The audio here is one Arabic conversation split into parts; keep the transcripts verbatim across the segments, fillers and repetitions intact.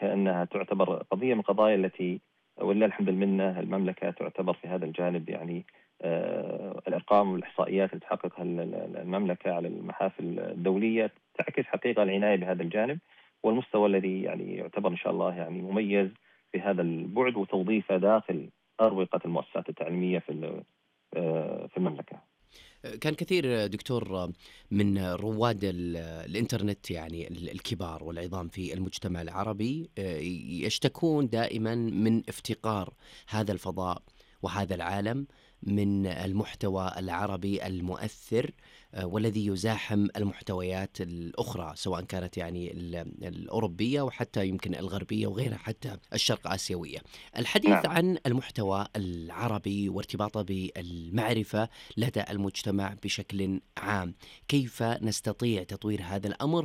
ذلك أنها تعتبر قضية من القضايا التي ولله الحمد المنة المملكة تعتبر في هذا الجانب يعني آه، الأرقام والإحصائيات اللي تحققها المملكة على المحافل الدولية تعكس حقيقة العناية بهذا الجانب والمستوى الذي يعني يعتبر إن شاء الله يعني مميز في هذا البعد وتوظيفه داخل أروقة المؤسسات التعليمية في آه، في المملكة. كان كثير دكتور من رواد ال- الإنترنت يعني ال- الكبار والعظام في المجتمع العربي آه، يشتكون دائما من افتقار هذا الفضاء وهذا العالم من المحتوى العربي المؤثر، آه، والذي يزاحم المحتويات الأخرى سواء كانت يعني ال- الأوروبية وحتى يمكن الغربية وغيرها حتى الشرق آسيوية. الحديث نعم. عن المحتوى العربي وارتباطه بالمعرفة لدى المجتمع بشكل عام، كيف نستطيع تطوير هذا الأمر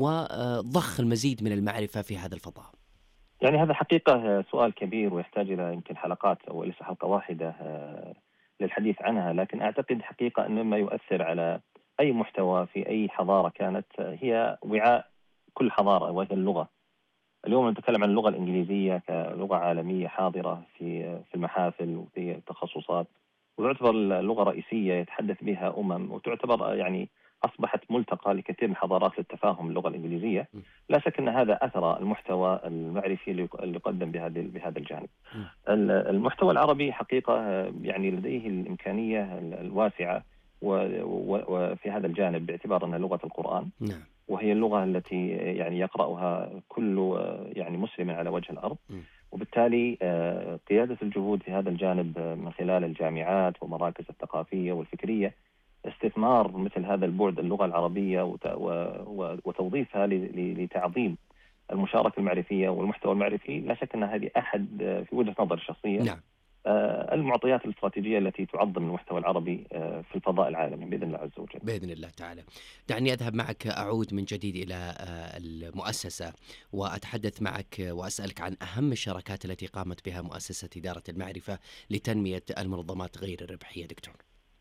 وضخ المزيد من المعرفة في هذا الفضاء؟ يعني هذا حقيقة سؤال كبير ويحتاج إلى يمكن حلقات أو ليس حلقة واحدة آه، للحديث عنها، لكن أعتقد حقيقة أن مما يؤثر على أي محتوى في أي حضارة كانت آه، هي وعاء كل حضارة وهي اللغة. اليوم نتكلم عن اللغة الإنجليزية كلغة عالمية حاضرة في في المحافل وفي التخصصات، وتعتبر اللغة رئيسية يتحدث بها أمم، وتعتبر يعني أصبحت ملتقى لكثير من الحضارات للتفاهم اللغة الإنجليزية. م- لا شك أن هذا أثر المحتوى المعرفي اللي اللي يقدم بهذا بهذا الجانب. م- ال- المحتوى العربي حقيقة آه، يعني لديه الإمكانية ال- الواسعة و- و- وفي هذا الجانب باعتبار أنها لغة القرآن، نعم. وهي اللغة التي يعني يقرأها كل يعني مسلم على وجه الأرض. م- وبالتالي آه، قيادة الجهود في هذا الجانب آه، من خلال الجامعات والمراكز الثقافية والفكرية استثمار مثل هذا البعد اللغة العربية وت- و- و- وتوظيفها ل- ل- لتعظيم المشاركة المعرفية والمحتوى المعرفي. لا شك أن هذه أحد آه، في وجهة نظري الشخصية نعم. آه، المعطيات الاستراتيجية التي تعظم المحتوى العربي آه، في الفضاء العالمي بإذن الله عز وجل. بإذن الله تعالى. دعني أذهب معك أعود من جديد إلى آه، المؤسسة وأتحدث معك وأسألك عن أهم الشراكات التي قامت بها مؤسسة إدارة المعرفة لتنمية المنظمات غير الربحية دكتور.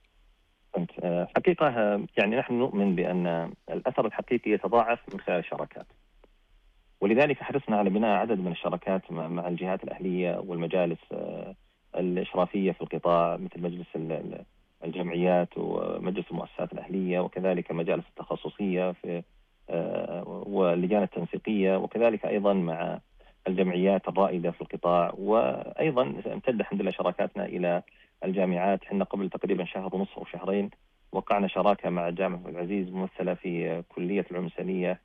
فهمت. آه، حقيقة آه، يعني نحن نؤمن بأن الأثر الحقيقي يتضاعف من خلال الشراكات، ولذلك حرصنا على بناء عدد من الشراكات مع مع الجهات الأهلية والمجالس آه، الإشرافية في القطاع مثل مجلس ال- ال- الجمعيات ومجلس المؤسسات الأهلية، وكذلك المجالس التخصصية في آه، واللجان التنسيقية، وكذلك أيضا مع الجمعيات الرائدة في القطاع. وأيضا امتد الحمد لله شراكاتنا إلى الجامعات. احنا قبل تقريبا شهر ونصف أو شهرين وقعنا شراكة مع جامعة عبد العزيز ممثلة في كلية العلوم الإنسانية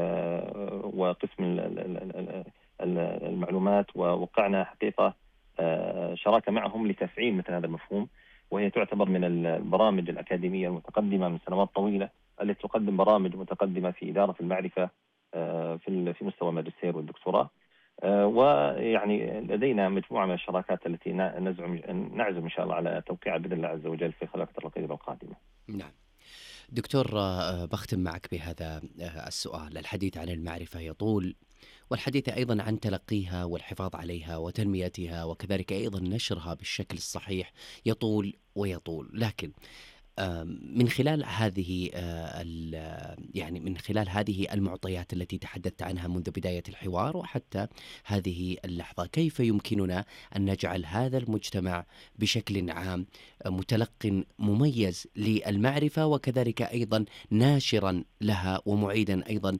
آه، وقسم ال- ال- ال- ال- ال- المعلومات، ووقعنا حقيقة آه، شراكة معهم لتفعيل مثل هذا المفهوم، وهي تعتبر من البرامج الأكاديمية المتقدمة من سنوات طويلة التي تقدم برامج متقدمة في إدارة المعرفة آه، في ال- في مستوى الماجستير والدكتوراه. آه، ويعني لدينا مجموعة من الشراكات التي ن- نزعم نعزم إن شاء الله على توقيعها بإذن الله عز وجل في خلال الفترة القريبة القادمة. نعم. دكتور، آه، بختم معك بهذا آه، السؤال. الحديث عن المعرفة يطول، والحديث أيضا عن تلقيها والحفاظ عليها وتنميتها وكذلك أيضا نشرها بالشكل الصحيح يطول ويطول، لكن آم، من خلال هذه آه، ال- يعني من خلال هذه المعطيات التي تحدثت عنها منذ بداية الحوار وحتى هذه اللحظة، كيف يمكننا أن نجعل هذا المجتمع بشكل عام آه، متلق مميز للمعرفة وكذلك أيضا ناشرا لها ومعيدا أيضا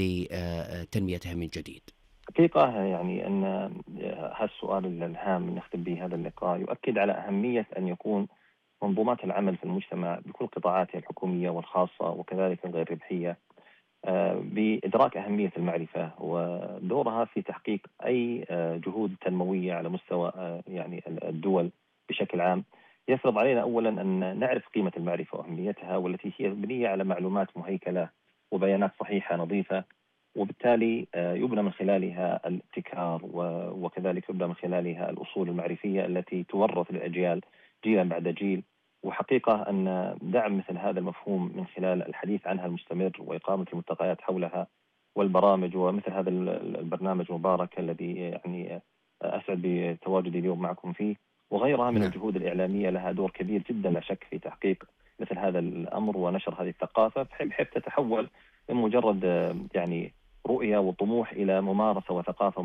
لتنميتها من جديد؟ حقيقة يعني أن هذا السؤال الهام نختم به هذا اللقاء يؤكد على أهمية أن يكون منظومات العمل في المجتمع بكل قطاعاتها الحكومية والخاصة وكذلك الغير ربحية آه، بإدراك أهمية المعرفة ودورها في تحقيق أي آه، جهود تنموية على مستوى آه، يعني الدول بشكل عام. يفرض علينا أولا أن نعرف قيمة المعرفة وأهميتها، والتي هي مبنية على معلومات مهيكلة وبيانات صحيحة نظيفة، وبالتالي آه، يبنى من خلالها الابتكار و- وكذلك يبنى من خلالها الأصول المعرفية التي تورث للأجيال جيلا بعد جيل. وحقيقة أن دعم مثل هذا المفهوم من خلال الحديث عنها المستمر وإقامة الملتقيات حولها والبرامج، ومثل هذا ال- البرنامج المبارك الذي يعني أسعد بتواجدي اليوم معكم فيه، وغيرها من نعم. الجهود الإعلامية لها دور كبير جدا لا شك في تحقيق مثل هذا الأمر ونشر هذه الثقافة، بحيث تتحول من مجرد آه، يعني رؤية وطموح إلى ممارسة وثقافة